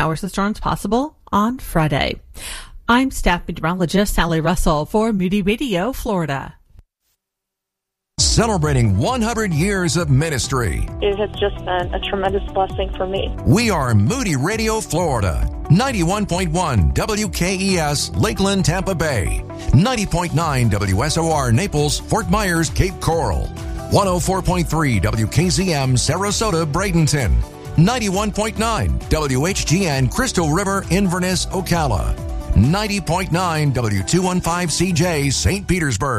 showers and storms possible on Friday. I'm staff meteorologist Sally Russell for Moody Radio, Florida. Celebrating 100 years of ministry. It has just been a tremendous blessing for me. We are Moody Radio, Florida. 91.1 WKES, Lakeland, Tampa Bay. 90.9 WSOR, Naples, Fort Myers, Cape Coral. 104.3 WKZM, Sarasota, Bradenton. 91.9 WHGN, Crystal River, Inverness, Ocala. 90.9 W215CJ, St. Petersburg.